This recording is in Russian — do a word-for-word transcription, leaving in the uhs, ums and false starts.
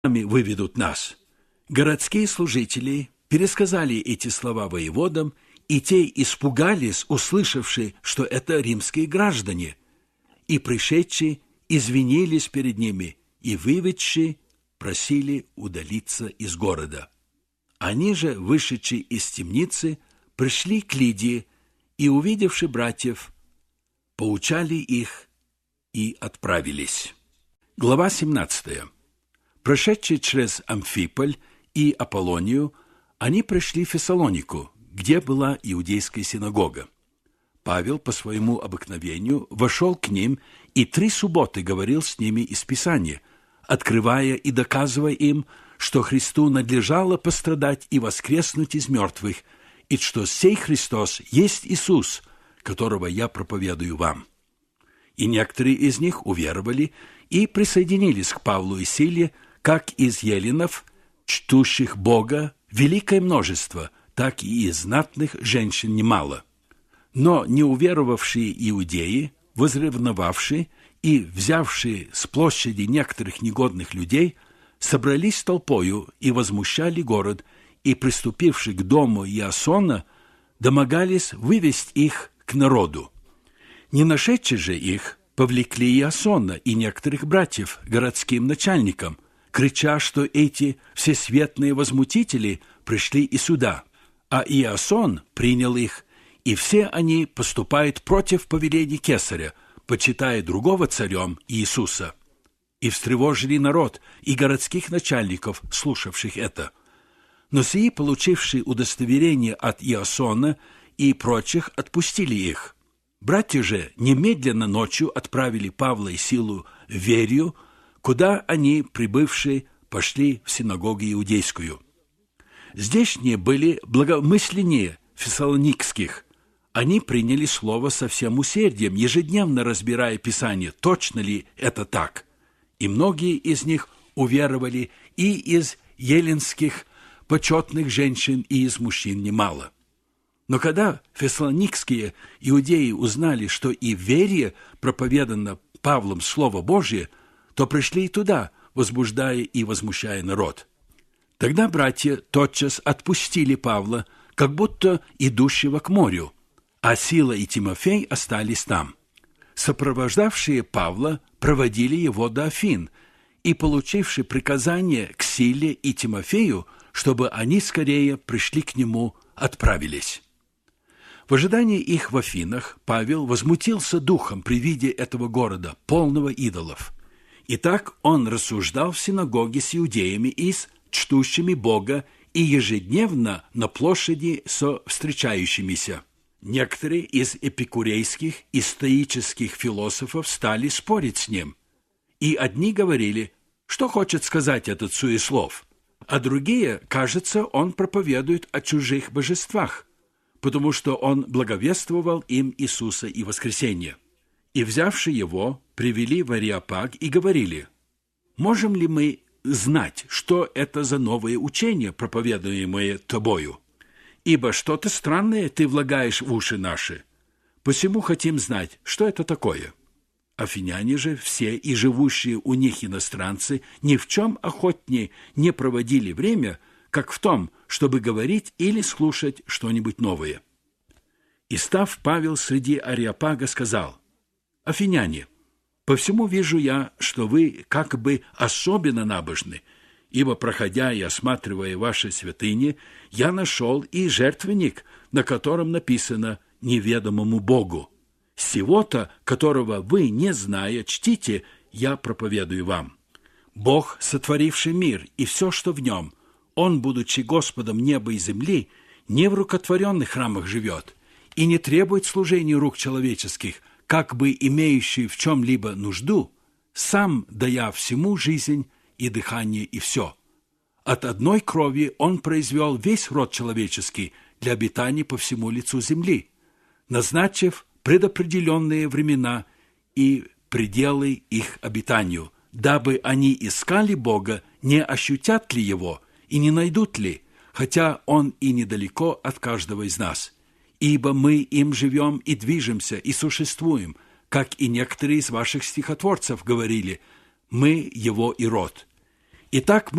выведут нас». Городские служители пересказали эти слова воеводам, и те испугались, услышавши, что это римские граждане, и пришедшие извинились перед ними, и выведшие просили удалиться из города. Они же, вышедшие из темницы, пришли к Лидии и, увидевши братьев, поучали их и отправились. Глава семнадцатая. Прошедшие через Амфиполь и Аполлонию, они пришли в Фессалонику, где была иудейская синагога. Павел по своему обыкновению вошел к ним и три субботы говорил с ними из Писания, открывая и доказывая им, что Христу надлежало пострадать и воскреснуть из мертвых, и что сей Христос есть Иисус, которого я проповедую вам. И некоторые из них уверовали и присоединились к Павлу и Силе, как из еленов, чтущих Бога, великое множество, так и из знатных женщин немало. Но неуверовавшие иудеи, возревновавшие и взявшие с площади некоторых негодных людей, собрались толпою и возмущали город, и, приступивши к дому Иасона, домогались вывести их к народу. Не нашедшие же их, повлекли Иасона и некоторых братьев городским начальникам, крича, что эти всесветные возмутители пришли и сюда, а Иасон принял их, и все они поступают против повеления Кесаря, почитая другого царем Иисуса. И встревожили народ и городских начальников, слушавших это. Но сии, получившие удостоверение от Иасона и прочих, отпустили их. Братья же немедленно ночью отправили Павла и Силу в Верию, куда они, прибывшие, пошли в синагогу иудейскую. Здешние были благомысленнее фессалоникских. Они приняли слово со всем усердием, ежедневно разбирая Писание, точно ли это так. И многие из них уверовали, и из еленских почетных женщин, и из мужчин немало. Но когда фессалоникские иудеи узнали, что и в Вере проповедано Павлом Слово Божие, то пришли и туда, возбуждая и возмущая народ. Тогда братья тотчас отпустили Павла, как будто идущего к морю, а Сила и Тимофей остались там. Сопровождавшие Павла проводили его до Афин и, получивши приказание к Силе и Тимофею, чтобы они скорее пришли к нему, отправились. В ожидании их в Афинах Павел возмутился духом при виде этого города, полного идолов. Итак, он рассуждал в синагоге с иудеями и с чтущими Бога и ежедневно на площади со встречающимися. Некоторые из эпикурейских и стоических философов стали спорить с ним. И одни говорили, что хочет сказать этот суеслов, а другие, кажется, он проповедует о чужих божествах, потому что он благовествовал им Иисуса и воскресение. И, взявши его, привели в Ареопаг и говорили, «Можем ли мы знать, что это за новое учение, проповедуемое тобою? Ибо что-то странное ты влагаешь в уши наши. Посему хотим знать, что это такое». Афиняне же все и живущие у них иностранцы ни в чем охотнее не проводили время, как в том, чтобы говорить или слушать что-нибудь новое. И став Павел среди Ареопага, сказал, «Афиняне, по всему вижу я, что вы как бы особенно набожны, ибо, проходя и осматривая ваши святыни, я нашел и жертвенник, на котором написано «Неведомому Богу». Сего-то, которого вы, не зная, чтите, я проповедую вам. Бог, сотворивший мир и все, что в нем, Он, будучи Господом неба и земли, не в рукотворенных храмах живет и не требует служения рук человеческих, как бы имеющий в чем-либо нужду, сам дая всему жизнь и дыхание и все. От одной крови Он произвел весь род человеческий для обитания по всему лицу земли, назначив предопределенные времена и пределы их обитанию, дабы они искали Бога, не ощутят ли Его и не найдут ли, хотя Он и недалеко от каждого из нас. Ибо мы им живем и движемся, и существуем, как и некоторые из ваших стихотворцев говорили, мы Его и род. Итак,